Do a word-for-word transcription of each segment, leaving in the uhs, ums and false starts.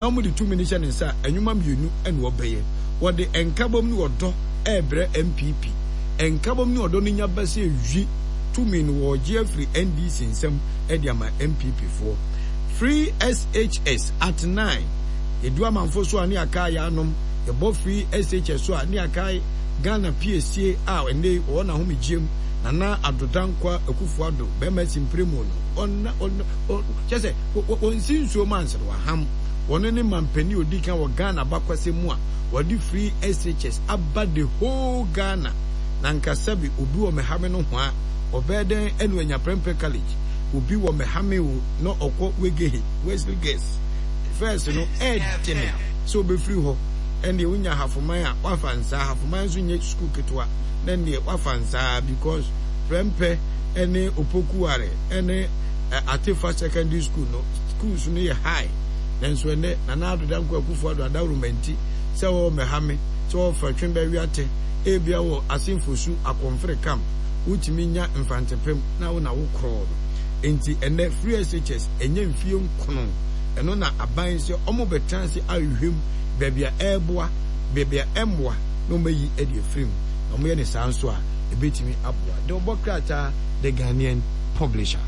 omo di two minutes and sa enwuma mienu ene obeye wo de enkabom ni odo ebre M P P enkabom ni odo ni nyaba se ewi two min wo Jeffrey N D C nsem e dia ma M P P for free S H S at nine edu amanfo so ani aka ya anom e bo free S H S so ani aka Ghana P S C A ene wo na ho megiem na na adodankwa akufuado be ma simpremo no on on chese on sinso manse wa ham wono ne mampani odika wo Ghana bakwase mu a wodi free S H S aba the whole Ghana na nkasabi obi wo mehame no ho a obeden enu anya prempe college obi wo mehame wo no okwo wegehe Wesley Gas first no edene so be free ho ene unya hafuman a wafansa hafuman so nye school ketwa na ne wafansa because prempe ene opokuare ene Atefa secondary school no schools no ye high then so ene na na adodanko akufo ado adawrumenti se wo mehame so fa twemba wiate ebia wo asimfosu akomfre camp utimi nya mfantepem na wo na wo kro enti ene free S H S enye mfie nkono eno na aban se omo betanse ahwehwem bebia eboa bebia emwa no mayi e de frame no mo ye ne sanso a ebetimi aboa de obokrata the Ghanaian publisher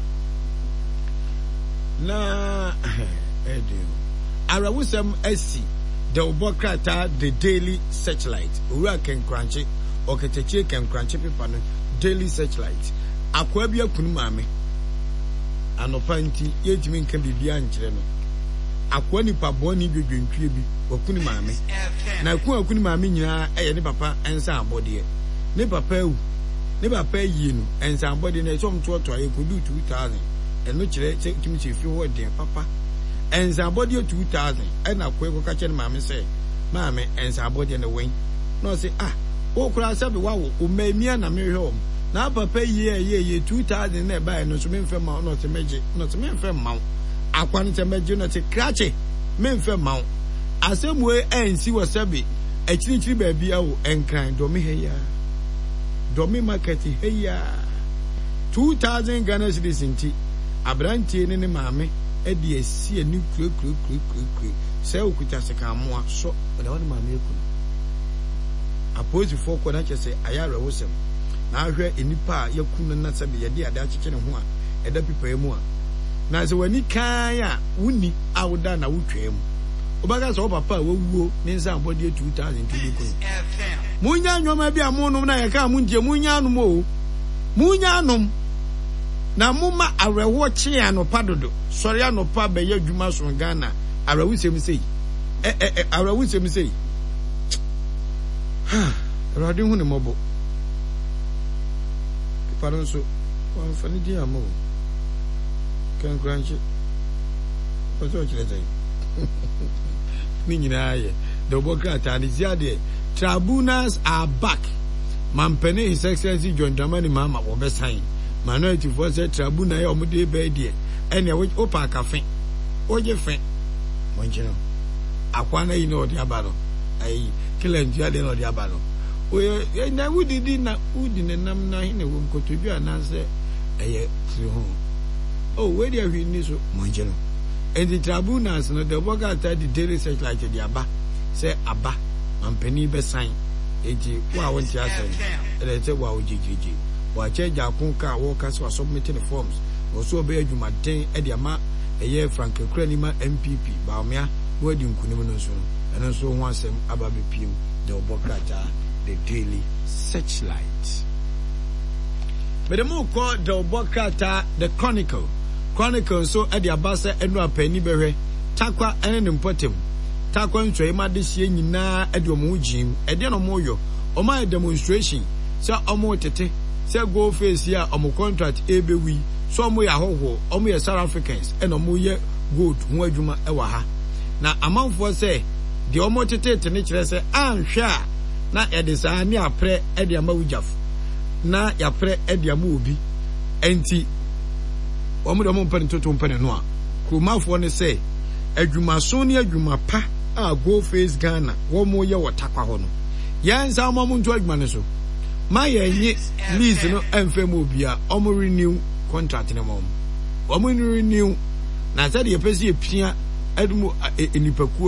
na edu arawusam esi the obokrata the Daily Searchlight owura ken kranche oketeche ken kranche paper no Daily Searchlight akwa bia kunu maame anopanti yetimi nka bibia nkyere no akwa nipa boni dwedwentwie bi wakunu maame na ku akunu maame nyina eye ne papa ensa abode ne papa ewu ne papa yi no ensa abode na esom to to ayekodu two thousand eno kire kimi che fi ho de papa ensa abode two thousand ena akwa ekoka che ne maame se maame ensa abode ne wen no se ah o kura sabe wawo o mamia na mehwe om na papa yi ye ye two thousand na ba no so memfe ma no se meje no se memfe ma akwa ne meje no se krache memfe ma asemwe ensi wasabe akirichiri ba bia wo enkran do me heya do me market heya two thousand Ghana cedis nti abrantie ne ne maame e de asi ani kru kru kru kru kru se okuta se ka moa so da woni maame ekunu apozi fo ko na chese ayara wosem na ahwe enipa yakunu na sabe ye de ada akeke ne ho a eda pipa mu a na se wani kan ya wuni awuda na wutwam obaga so papa wawuo ne nsa abode two thousand two kunu munya nwoma bia monum na ye ka munje munya anum o munya anum na muma arewo chi anopa dodo sori anopa be ye dwuma so Ghana arewo sem sei eh eh arewo sem sei ha radi hu ne mobo paron so wan fani di amo kan granche ozo chile dai ni nyina ye the obokrata ni ziade tribunals are back mampene His Excellency John Dramani Mahama obesan minority for say tribunal ya omude be die ene we opa kafe oje fe monjino akwana yi no de abalo ai kilen ziade no de abalo oye na wudi di na wudi ne nam na hine wo mkotobi anase eye tri ho oh we dey hwi ni so monjino and the tribunals no the obokrata the Daily Searchlight the aba say aba mampeni be sign eji wa wonti asen ele te wa ojijiji wa cheja akunka wo kase wa submitting the forms wo so be adwumaden e de ama eye Frank Kranima M P P ba omia wo di nkunim no so eno so ho asem aba be piem the obokrata the Daily Searchlight but the more call the obokrata the Chronicle Chronicle so e de abasa enu apani behwe takwa ene ne mpotem takwa ntwe ma de hie nyina e de omo jim e de no mo yo omo demonstration se omo tete se go face ya omo contract ebewi so omo ya hoho omo ya South Africans e no mo ye gold ho adwuma e wa ha na amanfo se de omo tete tene kire se anhwe a na e de sa ni apre e de ama wujaf na ya pre e de ama obi enti omo de omo mpani toto mpani no a kromafo ne se adwumaso ne adwuma pa a go face Ghana wo mo ye wotakwa ho no yan sa mo nto adwuma ne so ma ye nyi lease no emfe mo bia omo renew contract ne mo omo renew na say de pesi epia adumu enipaku